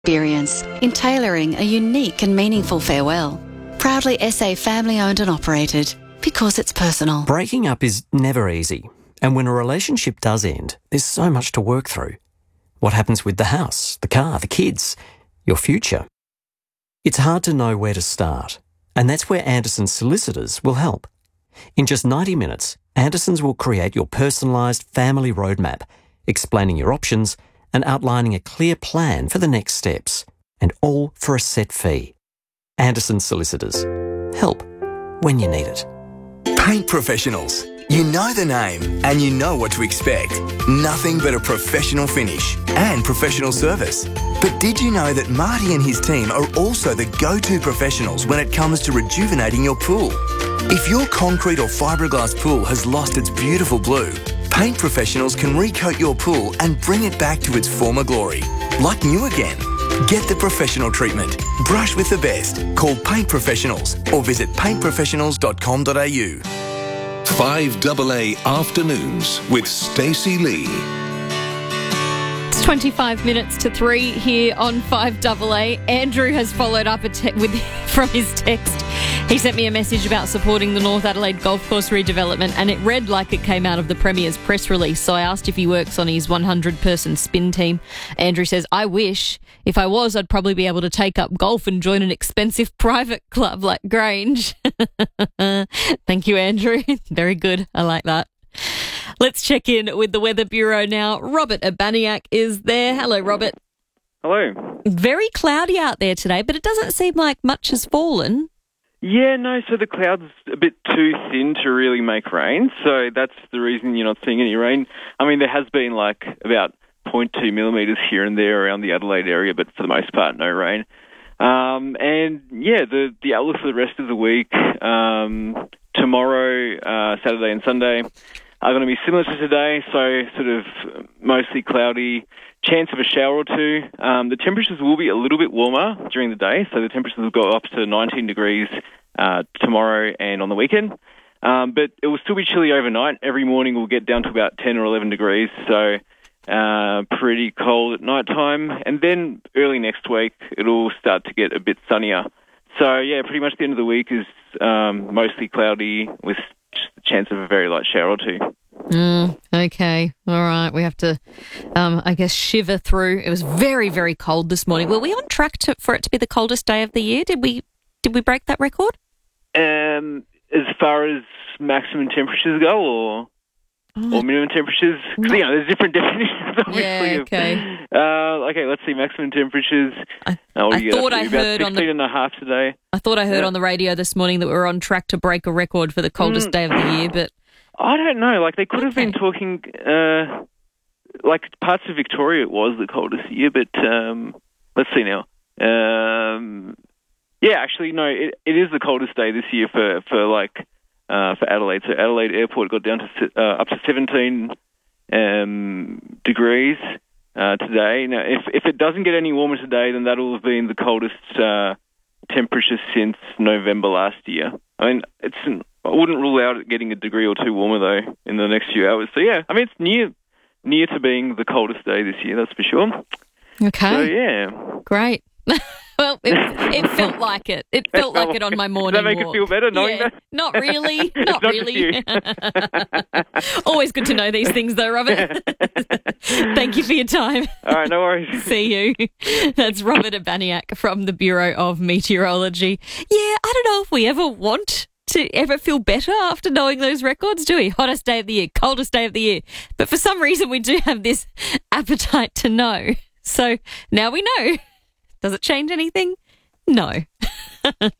experience in tailoring a unique and meaningful farewell. Proudly SA family owned and operated, because it's personal. Breaking up is never easy, and when a relationship does end, there's so much to work through. What happens with the house, the car, the kids, your future? It's hard to know where to start, and that's where Anderson Solicitors will help. In just 90 minutes, Andersons will create your personalised family roadmap, explaining your options and outlining a clear plan for the next steps, and all for a set fee. Anderson Solicitors. Help when you need it. Paint professionals. You know the name and you know what to expect. Nothing but a professional finish and professional service. But did you know that Marty and his team are also the go-to professionals when it comes to rejuvenating your pool? If your concrete or fiberglass pool has lost its beautiful blue, Paint Professionals can recoat your pool and bring it back to its former glory, like new again. Get the professional treatment. Brush with the best. Call Paint Professionals or visit paintprofessionals.com.au. 5AA Afternoons with Stacey Lee. It's 25 minutes to 3 here on 5AA. Andrew has followed up from his text. He sent me a message about supporting the North Adelaide Golf Course redevelopment, and it read like it came out of the Premier's press release, so I asked if he works on his 100-person spin team. Andrew says, I wish. If I was, I'd probably be able to take up golf and join an expensive private club like Grange. Thank you, Andrew. Very good. I like that. Let's check in with the Weather Bureau now. Robert Abaniak is there. Hello, Robert. Hello. Very cloudy out there today, but it doesn't seem like much has fallen. Yeah, no, so the cloud's a bit too thin to really make rain, so that's the reason you're not seeing any rain. I mean, there has been like about 0.2 millimetres here and there around the Adelaide area, but for the most part, no rain. And yeah, the outlook for the rest of the week, tomorrow, Saturday and Sunday, are going to be similar to today, so sort of mostly cloudy, chance of a shower or two. The temperatures will be a little bit warmer during the day, so the temperatures will go up to 19 degrees tomorrow and on the weekend. But it will still be chilly overnight. Every morning we'll get down to about 10 or 11 degrees, so pretty cold at night time. And then early next week it'll start to get a bit sunnier. So yeah, pretty much the end of the week is mostly cloudy with just the chance of a very light shower or two. Okay. All right. We have to, I guess, shiver through. It was very, very cold this morning. Were we on track for it to be the coldest day of the year? Did we break that record? As far as maximum temperatures go, or minimum temperatures? Because, there's different definitions, obviously. Yeah, okay. Okay, let's see, maximum temperatures. I thought I heard on 16.5 today. I thought I heard on the radio this morning that we were on track to break a record for the coldest day of the year, but I don't know. Like, they could have been talking, like, parts of Victoria it was the coldest year, but let's see now. Yeah, actually, no, it is the coldest day this year for Adelaide. So Adelaide Airport got down to up to 17 degrees today. Now, if it doesn't get any warmer today, then that will have been the coldest temperature since November last year. I mean, I wouldn't rule out it getting a degree or two warmer, though, in the next few hours. So, yeah, I mean, it's near to being the coldest day this year, that's for sure. Okay. So, yeah. Great. Well, it felt like it. It felt like it on my morning walk. Does that make it feel better knowing that? Not really. Not really. Always good to know these things, though, Robert. Thank you for your time. All right, no worries. See you. That's Robert Abaniak from the Bureau of Meteorology. Yeah, I don't know if we ever want to ever feel better after knowing those records, do we? Hottest day of the year, coldest day of the year. But for some reason, we do have this appetite to know. So now we know. Does it change anything? No.